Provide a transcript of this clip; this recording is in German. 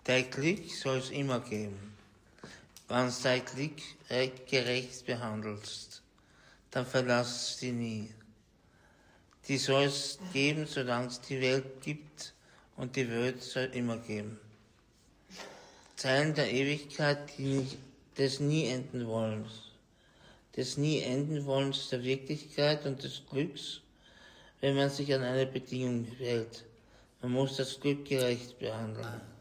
Dein Glück soll es immer geben. Wenn du dein Glück gerecht behandelst, dann verlassst du dich nie. Die soll es geben, solange es die Welt gibt, und die Welt soll immer geben. Zeilen der Ewigkeit, des nie enden Wollens. Des nie enden Wollens der Wirklichkeit und des Glücks, wenn man sich an eine Bedingung hält. Man muss das Glück gerecht behandeln.